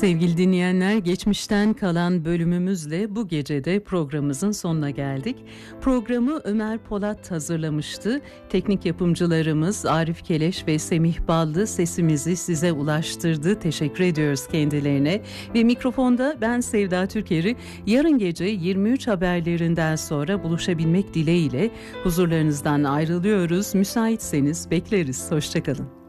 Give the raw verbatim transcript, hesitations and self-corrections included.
Sevgili dinleyenler, geçmişten kalan bölümümüzle bu gece de programımızın sonuna geldik. Programı Ömer Polat hazırlamıştı. Teknik yapımcılarımız Arif Keleş ve Semih Ballı sesimizi size ulaştırdı. Teşekkür ediyoruz kendilerine. Ve mikrofonda ben Sevda Türker'i yarın gece yirmi üç haberlerinden sonra buluşabilmek dileğiyle huzurlarınızdan ayrılıyoruz. Müsaitseniz bekleriz. Hoşçakalın.